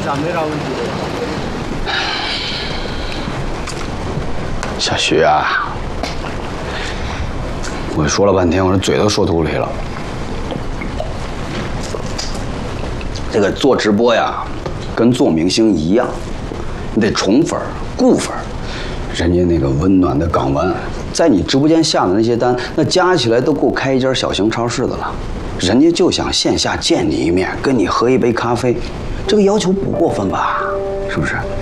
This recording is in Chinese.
下没啥问题的。 小徐啊，我说了半天，我这嘴都说秃噜了。这个做直播呀，跟做明星一样，你得宠粉、顾粉。人家那个温暖的港湾，在你直播间下的那些单，那加起来都够开一家小型超市的了。人家就想线下见你一面，跟你喝一杯咖啡，这个要求不过分吧？是不是？